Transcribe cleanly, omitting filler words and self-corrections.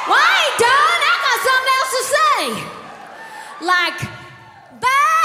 Well, I ain't done. I got something else to say. Like, bad